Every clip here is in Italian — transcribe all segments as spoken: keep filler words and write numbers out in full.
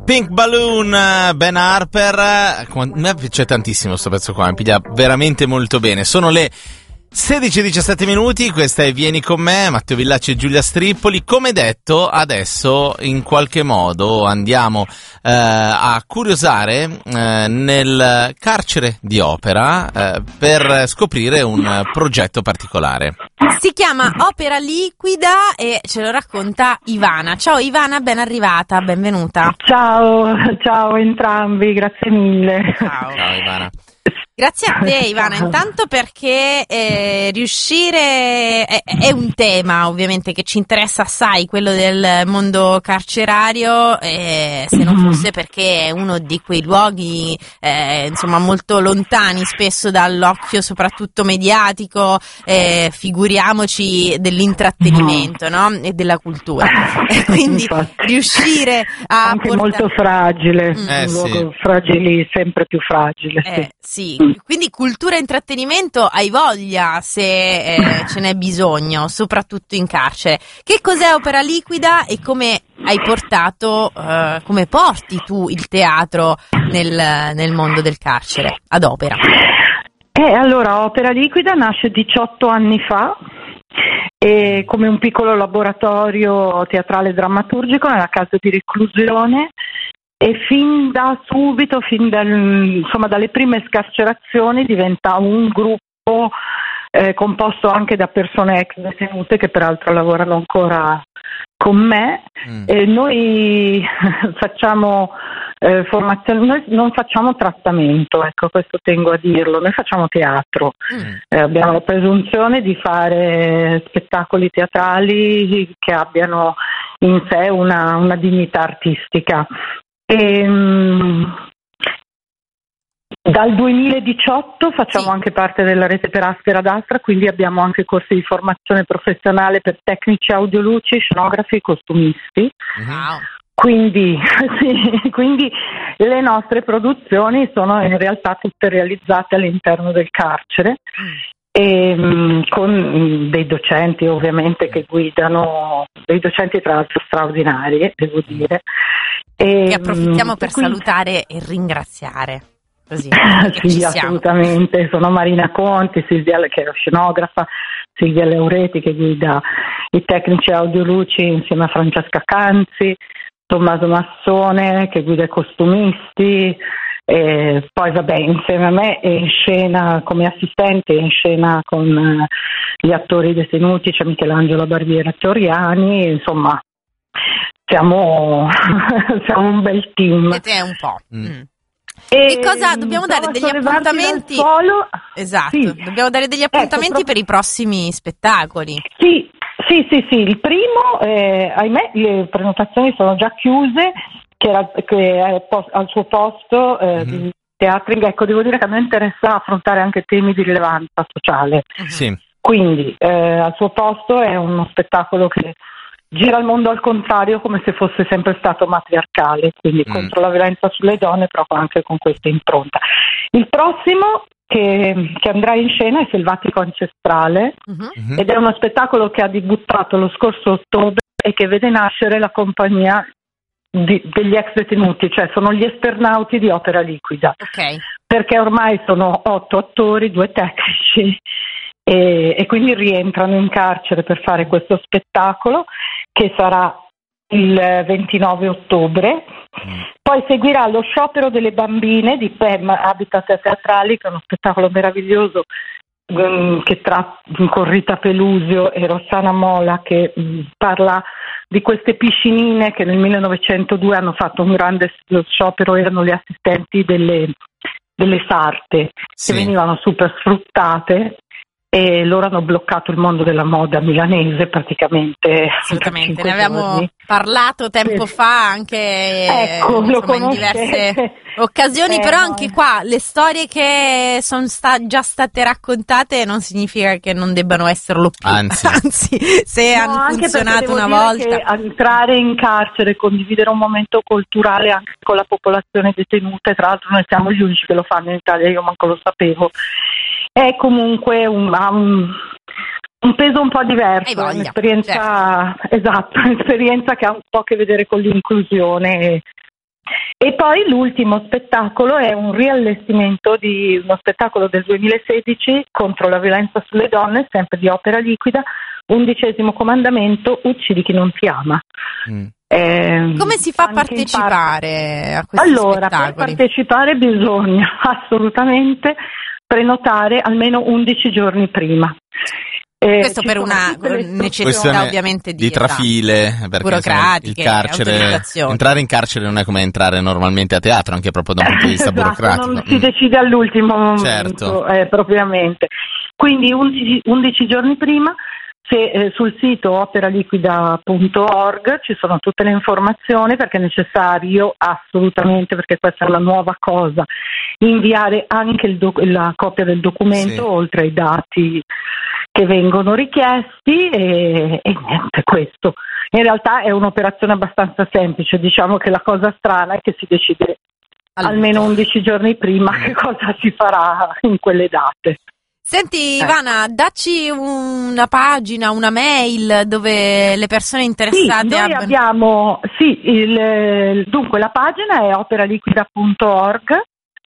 Pink Balloon, Ben Harper. A me piace tantissimo questo pezzo qua, mi piglia veramente molto bene. Sono le sedici e diciassette minuti, questa è Vieni con me, Matteo Villacci e Giulia Strippoli. Come detto, adesso in qualche modo andiamo eh, a curiosare eh, nel carcere di Opera eh, per scoprire un progetto particolare. Si chiama Opera Liquida e ce lo racconta Ivana. Ciao Ivana, ben arrivata, benvenuta. Ciao, ciao a entrambi, grazie mille. Ciao, Ciao Ivana. Grazie a te Ivana, intanto perché eh, riuscire è, è un tema ovviamente che ci interessa assai, quello del mondo carcerario, eh, se non fosse perché è uno di quei luoghi eh, insomma molto lontani spesso dall'occhio soprattutto mediatico, eh, figuriamoci dell'intrattenimento, no? E della cultura, e quindi Infatti. riuscire a anche portare... molto fragile, Mm. Eh, un sì. luogo fragili, sempre più fragile. Eh, sì. sì, quindi cultura e intrattenimento hai voglia se eh, ce n'è bisogno, soprattutto in carcere. Che cos'è Opera Liquida e come hai portato, eh, come porti tu il teatro nel, nel mondo del carcere ad Opera? Eh, allora, Opera Liquida nasce diciotto anni fa e come un piccolo laboratorio teatrale drammaturgico nella casa di reclusione. E fin da subito, fin dal, insomma, dalle prime scarcerazioni diventa un gruppo eh, composto anche da persone ex detenute che peraltro lavorano ancora con me. Mm. E noi facciamo eh, formazione, noi non facciamo trattamento, ecco, questo tengo a dirlo, noi facciamo teatro. Mm. Eh, abbiamo la presunzione di fare spettacoli teatrali che abbiano in sé una, una dignità artistica. E, um, dal duemiladiciotto facciamo Sì. anche parte della rete per Aspera d'Astra, quindi abbiamo anche corsi di formazione professionale per tecnici audioluci, scenografi e costumisti. Wow. Quindi, sì, quindi le nostre produzioni sono in realtà tutte realizzate all'interno del carcere. E, um, con dei docenti ovviamente che guidano, dei docenti tra l'altro straordinari, devo dire. E, E approfittiamo um, per quindi... salutare e ringraziare. Così, sì, ci siamo. assolutamente. Sono Marina Conti, Silvia che è scenografa, Silvia Leureti che guida i tecnici audioluci insieme a Francesca Canzi, Tommaso Massone che guida i costumisti. E poi vabbè, insieme a me è in scena come assistente, è in scena con eh, gli attori detenuti, c'è Michelangelo Barbiere Toriani, insomma siamo, siamo un bel team. E te un po'. Mm. Mm. E, Che cosa dobbiamo dare degli appuntamenti? Solo... Esatto, Sì. dobbiamo dare degli appuntamenti Ecco, per i prossimi spettacoli. Sì, sì, sì, sì. Il primo, eh, ahimè, le prenotazioni sono già chiuse, che, era, che è pos- al suo posto eh, Mm-hmm. di teatring. Ecco, devo dire che a me interessa affrontare anche temi di rilevanza sociale. Sì. Quindi eh, al suo posto è uno spettacolo che gira il mondo al contrario, come se fosse sempre stato matriarcale, quindi Mm. contro la violenza sulle donne, però anche con questa impronta. Il prossimo che, che andrà in scena è Selvatico Ancestrale, Mhm. Mhm. ed è uno spettacolo che ha debuttato lo scorso ottobre e che vede nascere la compagnia di, degli ex detenuti, cioè sono gli esternauti di Opera Liquida, Ok. perché ormai sono otto attori, due tecnici e, e quindi rientrano in carcere per fare questo spettacolo che sarà il ventinove ottobre. Mm. Poi seguirà lo sciopero delle bambine di P E M Habitat Teatrali, che è uno spettacolo meraviglioso um, che tra con Rita Pelusio e Rossana Mola, che um, parla di queste piscinine che nel millenovecentodue hanno fatto un grande sciopero, erano le assistenti delle, delle sarte, Sì. che venivano super sfruttate e loro hanno bloccato il mondo della moda milanese praticamente. Assolutamente, per ne cinque avevamo giorni. parlato tempo Sì. fa anche Ecco, eh, lo insomma, in diverse conoscete. occasioni, Eh, però no, anche eh. qua le storie che sono sta- già state raccontate non significa che non debbano esserlo più, Anzi. anzi se No, hanno anche funzionato perché devo una dire volta. che entrare in carcere e condividere un momento culturale anche con la popolazione detenuta, e tra l'altro noi siamo gli unici che lo fanno in Italia, io manco lo sapevo, è comunque un, ha un, un peso un po' diverso, Hai voglia, è un'esperienza, esatto, un'esperienza che ha un po' a che vedere con l'inclusione e, E poi l'ultimo spettacolo è un riallestimento di uno spettacolo del duemilasedici contro la violenza sulle donne, sempre di Opera Liquida, undicesimo comandamento, uccidi chi non ti ama. Mm. Eh, Come si fa a partecipare a questi allora, spettacoli? Per partecipare bisogna assolutamente prenotare almeno undici giorni prima. Eh, Questo per una necessità ovviamente di, di trafile, perché burocratiche, il carcere, entrare in carcere non è come entrare normalmente a teatro, anche proprio da un punto di vista esatto, burocratico. Non si decide all'ultimo momento, certo. eh, propriamente. Quindi undici, undici giorni prima, se eh, sul sito operaliquida punto org ci sono tutte le informazioni, perché è necessario assolutamente, perché questa è una nuova cosa, inviare anche il doc- la copia del documento, sì, oltre ai dati che vengono richiesti e, e niente, questo. In realtà è un'operazione abbastanza semplice, diciamo che la cosa strana è che si decide allora, almeno undici giorni prima che cosa si farà in quelle date. Senti Ivana, dacci una pagina, una mail dove le persone interessate... Sì, noi abbiano... abbiamo, sì, il, dunque la pagina è operaliquida punto org,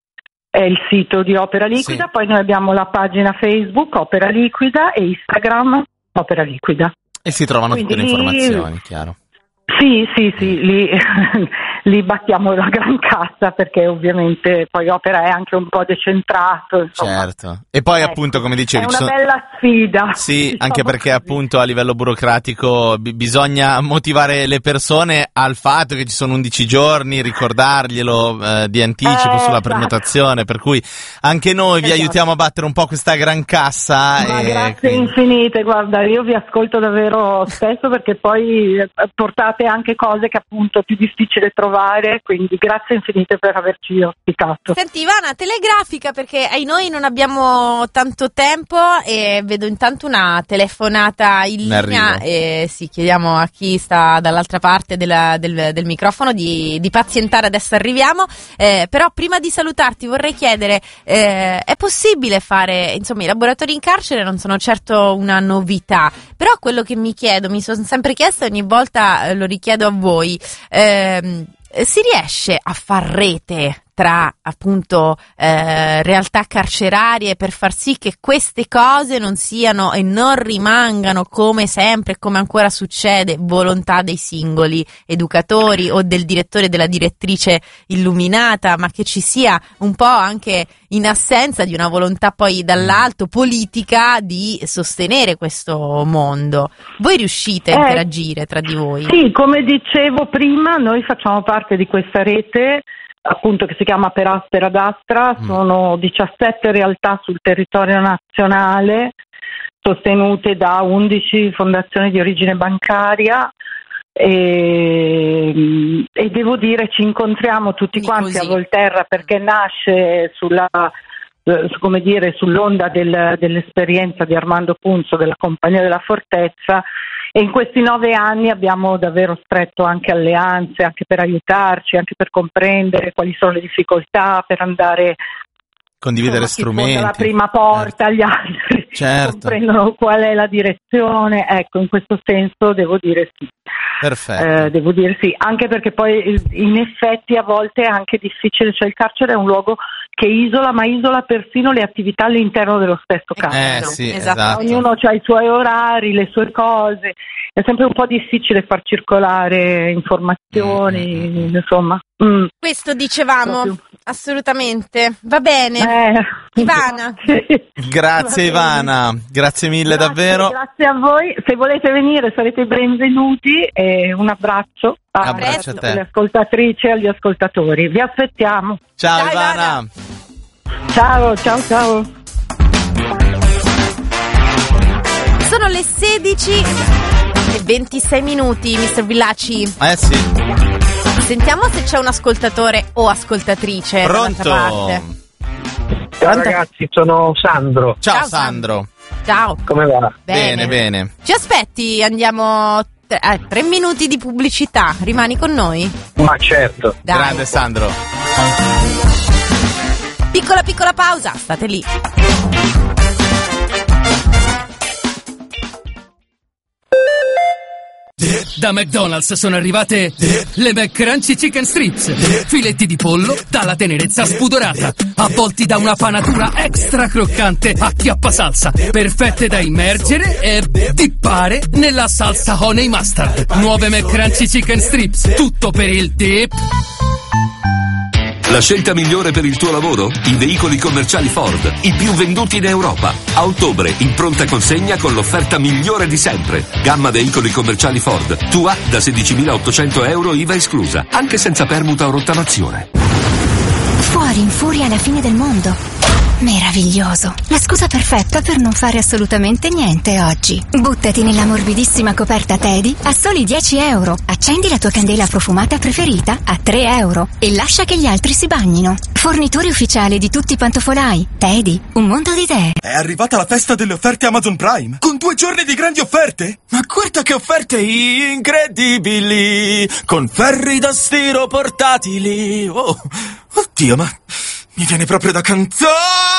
è il sito di Opera Liquida, sì, poi noi abbiamo la pagina Facebook Opera Liquida e Instagram Opera Liquida. E si trovano Quindi tutte le informazioni, lì, chiaro. Sì, sì, sì, lì, lì battiamo la gran cassa, perché ovviamente poi Opera è anche un po' decentrato. Insomma. Certo. E poi ecco, appunto, come dicevi... È una sono... bella sfida. Sì, diciamo anche perché così. appunto a livello burocratico b- bisogna motivare le persone al fatto che ci sono undici giorni, ricordarglielo eh, di anticipo eh, sulla prenotazione, per cui anche noi vi esatto. aiutiamo a battere un po' questa gran cassa. Ma e grazie quindi... infinite, guarda, io vi ascolto davvero spesso, perché poi portate anche cose che appunto è più difficile trovare, quindi grazie infinite per averci ospitato. Senti Ivana, telegrafica, perché ai noi non abbiamo tanto tempo e vedo intanto una telefonata in linea e sì, chiediamo a chi sta dall'altra parte della, del, del microfono di, di pazientare, adesso arriviamo, eh, però prima di salutarti vorrei chiedere, eh, è possibile fare, insomma i laboratori in carcere non sono certo una novità, però quello che mi chiedo, mi sono sempre chiesto e ogni volta lo richiedo a voi, ehm, si riesce a far rete tra appunto eh, realtà carcerarie per far sì che queste cose non siano e non rimangano, come sempre, come ancora succede, volontà dei singoli educatori o del direttore e della direttrice illuminata, ma che ci sia un po' anche in assenza di una volontà poi dall'alto politica di sostenere questo mondo. Voi riuscite a eh, interagire tra di voi? Sì, come dicevo prima, noi facciamo parte di questa rete appunto che si chiama Per Aspera d'Astra, mm. sono diciassette realtà sul territorio nazionale sostenute da undici fondazioni di origine bancaria e, e devo dire ci incontriamo tutti Quindi quanti così. a Volterra, perché nasce sulla come dire sull'onda del, dell'esperienza di Armando Punzo della Compagnia della Fortezza, e in questi nove anni abbiamo davvero stretto anche alleanze, anche per aiutarci, anche per comprendere quali sono le difficoltà, per andare condividere insomma, strumenti. La prima porta, certo. Gli altri certo. comprendono qual è la direzione. Ecco, in questo senso devo dire sì. Perfetto. Eh, devo dire sì, anche perché poi in effetti a volte è anche difficile, cioè il carcere è un luogo che isola, ma isola persino le attività all'interno dello stesso carcere. Eh, sì, esatto. Ognuno ha i suoi orari, le sue cose, è sempre un po' difficile far circolare informazioni, mm. insomma. Mm. Questo dicevamo, Proprio. assolutamente. Va bene. Eh, Ivana. Grazie, grazie Ivana, grazie mille grazie, davvero. Grazie a voi, se volete venire sarete benvenuti e un abbraccio a, abbraccio a te. alle ascoltatrici e agli ascoltatori. Vi aspettiamo. Ciao, ciao Ivana. Ivana. Ciao, ciao, ciao. Sono le sedici e ventisei minuti, mister Villacci. Eh sì. Sentiamo se c'è un ascoltatore o ascoltatrice. Pronto? Parte. Ciao ragazzi, sono Sandro. Ciao, Ciao Sandro. Ciao. Come va? Bene, bene. bene. Ci aspetti? Andiamo tre, eh, tre minuti di pubblicità. Rimani con noi? Ma certo. Dai. Grande Sandro. Piccola piccola pausa, state lì. Da McDonald's sono arrivate le McCrunchy Chicken Strips. Filetti di pollo dalla tenerezza spudorata, avvolti da una panatura extra croccante a chiappa salsa, perfette da immergere e dippare nella salsa honey mustard. Nuove McCrunchy Chicken Strips, tutto per il dip. La scelta migliore per il tuo lavoro? I veicoli commerciali Ford, i più venduti in Europa. A ottobre, in pronta consegna con l'offerta migliore di sempre. Gamma veicoli commerciali Ford. Tua da sedicimilaottocento euro I V A esclusa, anche senza permuta o rottamazione. Fuori in furia alla fine del mondo. Meraviglioso. La scusa perfetta per non fare assolutamente niente oggi. Buttati nella morbidissima coperta Teddy a soli dieci euro. Accendi la tua candela profumata preferita a tre euro e lascia che gli altri si bagnino. Fornitore ufficiale di tutti i pantofolai. Teddy, un mondo di idee. È arrivata la festa delle offerte Amazon Prime, con due giorni di grandi offerte. Ma guarda che offerte incredibili, con ferri da stiro portatili. Oh, oddio, ma mi viene proprio da cantare.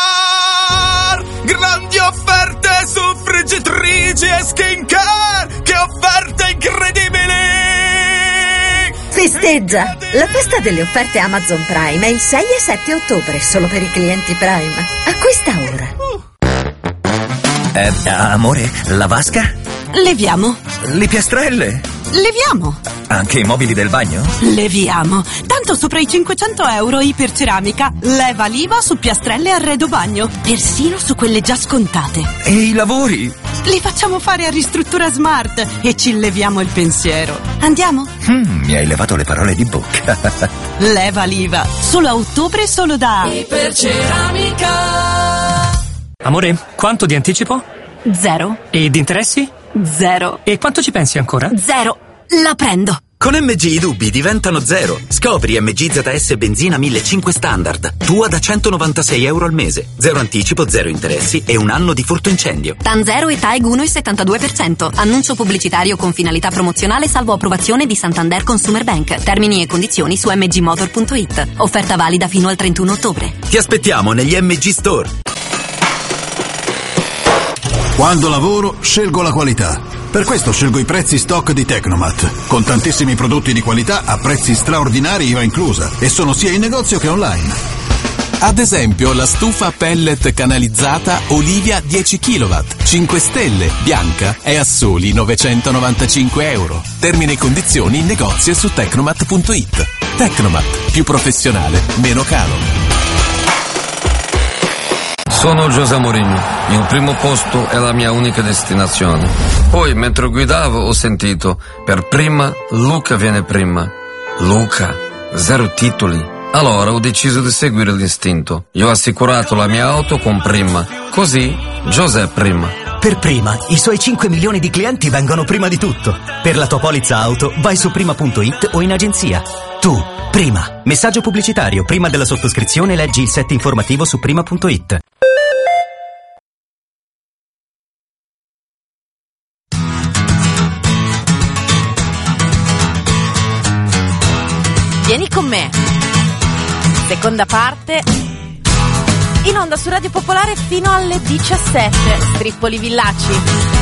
Grandi offerte su friggitrici e skincare. Che offerte incredibili! Festeggia! La festa delle offerte Amazon Prime è il sei e sette ottobre, solo per i clienti Prime. A questa ora. Eh, amore, la vasca? Leviamo. Le piastrelle? Leviamo. Anche i mobili del bagno? Leviamo. Tanto sopra i cinquecento euro iperceramica. Leva l'I V A su piastrelle e arredo bagno. Persino su quelle già scontate. E i lavori? Li facciamo fare a Ristruttura Smart e ci leviamo il pensiero. Andiamo? Mm, mi hai levato le parole di bocca. Leva l'I V A. Solo a ottobre, solo da Iperceramica. Amore, quanto di anticipo? Zero. E di interessi? Zero. E quanto ci pensi ancora? Zero. La prendo. Con M G i dubbi diventano zero. Scopri M G Z S benzina millecinquecento standard. Tua da centonovantasei euro al mese. Zero anticipo, zero interessi e un anno di furto incendio. TAN zero e T A E G uno virgola settantadue per cento. Annuncio pubblicitario con finalità promozionale salvo approvazione di Santander Consumer Bank. Termini e condizioni su m g motor punto i t. Offerta valida fino al trentuno ottobre. Ti aspettiamo negli M G Store. Quando lavoro, scelgo la qualità. Per questo scelgo i prezzi stock di Tecnomat, con tantissimi prodotti di qualità a prezzi straordinari I V A inclusa, e sono sia in negozio che online. Ad esempio la stufa pellet canalizzata Olivia dieci chilowatt, cinque stelle, bianca, è a soli novecentonovantacinque euro. Termini e condizioni in negozio su tecnomat punto i t. Tecnomat, più professionale, meno caro. Sono José Mourinho, il primo posto è la mia unica destinazione. Poi, mentre guidavo, ho sentito, per prima, Luca viene prima. Luca, zero titoli. Allora ho deciso di seguire l'istinto. Io ho assicurato la mia auto con Prima. Così, José prima. Per Prima, i suoi cinque milioni di clienti vengono prima di tutto. Per la tua polizza auto, vai su prima punto i t o in agenzia. Tu, Prima. Messaggio pubblicitario. Prima della sottoscrizione leggi il set informativo su prima punto i t. Vieni con me. Seconda parte. In onda su Radio Popolare fino alle diciassette. Strippoli Villaci.